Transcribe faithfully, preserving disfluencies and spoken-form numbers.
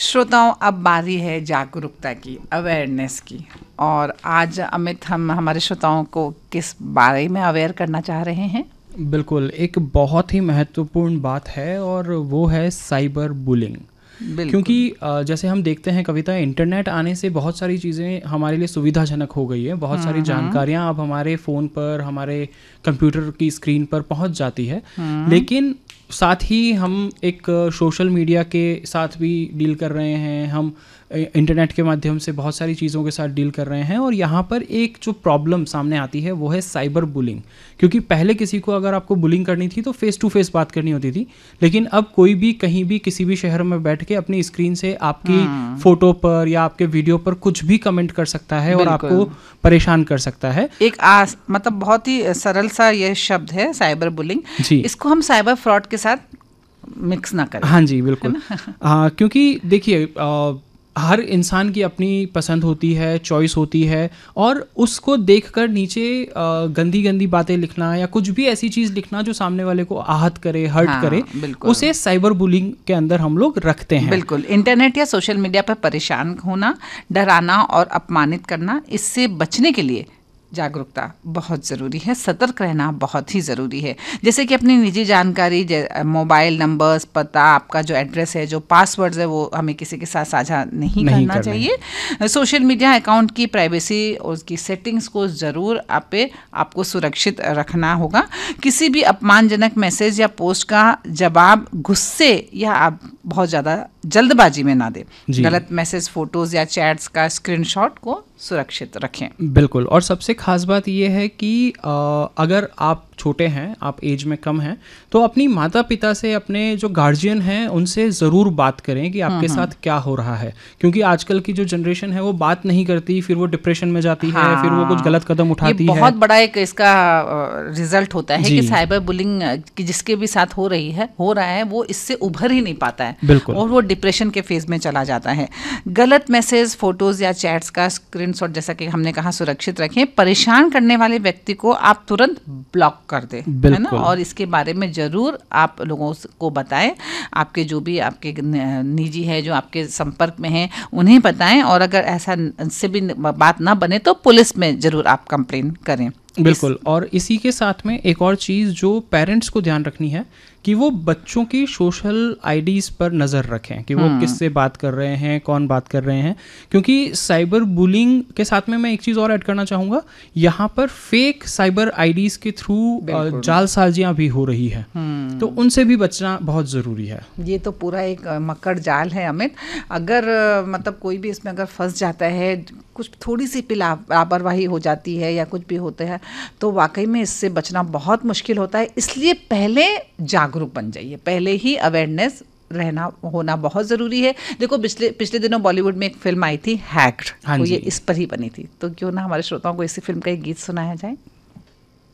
श्रोताओं, अब बारी है जागरूकता की, अवेयरनेस की। और आज अमित, हम हमारे श्रोताओं को किस बारे में अवेयर करना चाह रहे हैं? बिल्कुल, एक बहुत ही महत्वपूर्ण बात है और वो है साइबर बुलिंग। क्योंकि जैसे हम देखते हैं कविता, इंटरनेट आने से बहुत सारी चीज़ें हमारे लिए सुविधाजनक हो गई है। बहुत सारी जानकारियाँ अब हमारे फ़ोन पर, हमारे कंप्यूटर की स्क्रीन पर पहुंच जाती है। लेकिन साथ ही हम एक सोशल मीडिया के साथ भी डील कर रहे हैं, हम इंटरनेट के माध्यम से बहुत सारी चीज़ों के साथ डील कर रहे हैं। और यहाँ पर एक जो प्रॉब्लम सामने आती है वो है साइबर बुलिंग। क्योंकि पहले किसी को अगर आपको बुलिंग करनी थी तो फेस टू फेस बात करनी होती थी, लेकिन अब कोई भी कहीं भी किसी भी शहर में बैठ के अपनी स्क्रीन से आपकी फोटो पर या आपके वीडियो पर कुछ भी कमेंट कर सकता है और आपको परेशान कर सकता है। एक आस मतलब बहुत ही सरल सा ये शब्द है साइबर बुलिंग। इसको हम साइबर फ्रॉड के साथ मिक्स ना करें। हाँ जी, बिल्कुल। हाँ, क्योंकि देखिए, हर इंसान की अपनी पसंद होती है, चॉइस होती है, और उसको देखकर नीचे गंदी गंदी बातें लिखना या कुछ भी ऐसी चीज़ लिखना जो सामने वाले को आहत करे, हर्ट हाँ, करे, उसे साइबर बुलिंग के अंदर हम लोग रखते हैं। बिल्कुल। इंटरनेट या सोशल मीडिया पर परेशान होना, डराना और अपमानित करना, इससे बचने के लिए जागरूकता बहुत ज़रूरी है, सतर्क रहना बहुत ही ज़रूरी है। जैसे कि अपनी निजी जानकारी, मोबाइल नंबर्स, पता, आपका जो एड्रेस है, जो पासवर्ड्स है, वो हमें किसी के साथ साझा नहीं, नहीं करना चाहिए। सोशल मीडिया अकाउंट की प्राइवेसी और उसकी सेटिंग्स को ज़रूर आप पे आपको सुरक्षित रखना होगा। किसी भी अपमानजनक मैसेज या पोस्ट का जवाब गुस्से या आप बहुत ज़्यादा जल्दबाजी में ना दें। गलत मैसेज, फोटोज़ या चैट्स का स्क्रीनशॉट को सुरक्षित रखें। बिल्कुल। और सबसे खास बात यह है कि आ, अगर आप छोटे हैं, आप एज में कम हैं, तो अपनी माता पिता से, अपने जो गार्जियन हैं, उनसे ज़रूर बात करें कि आपके साथ क्या हो रहा है। क्योंकि आजकल की जो जनरेशन है वो बात नहीं करती, फिर वो डिप्रेशन में जाती हाँ, है, फिर वो कुछ गलत कदम उठाती है। बहुत बड़ा एक इसका रिजल्ट होता है कि साइबर बुलिंग की जिसके भी साथ हो रही है हो रहा है वो इससे उभर ही नहीं पाता है। बिल्कुल। और वो डिप्रेशन के फेज में चला जाता है। गलत मैसेज, फोटोज या चैट्स का स्क्रीनशॉट, जैसा कि हमने कहा, सुरक्षित रखें। परेशान करने वाले व्यक्ति को आप तुरंत ब्लॉक कर दें, है ना। और इसके बारे में जरूर आप लोगों को बताएं। आपके जो भी आपके निजी है, जो आपके संपर्क में हैं, उन्हें बताएं। और अगर ऐसा से भी बात ना बने तो पुलिस में जरूर आप कंप्लेन करें। बिल्कुल। और इसी के साथ में एक और चीज़ जो पेरेंट्स को ध्यान रखनी है कि वो बच्चों की सोशल आईडीज़ पर नज़र रखें कि वो किससे बात कर रहे हैं, कौन बात कर रहे हैं। क्योंकि साइबर बुलिंग के साथ में मैं एक चीज़ और ऐड करना चाहूँगा, यहाँ पर फेक साइबर आईडीज़ के थ्रू जालसाजियाँ भी हो रही है, तो उनसे भी बचना बहुत ज़रूरी है। ये तो पूरा एक मकड़ जाल है अमित। अगर मतलब कोई भी इसमें अगर फंस जाता है, कुछ थोड़ी सी लापरवाही हो जाती है या कुछ भी होता है, तो वाकई में इससे बचना बहुत मुश्किल होता है। इसलिए पहले जागरूक बन जाइए, पहले ही अवेयरनेस रहना होना बहुत ज़रूरी है। देखो, पिछले पिछले दिनों बॉलीवुड में एक फिल्म आई थी हैक्ड, हाँ, तो ये इस पर ही बनी थी। तो क्यों ना हमारे श्रोताओं को इसी फिल्म का एक गीत सुनाया जाए।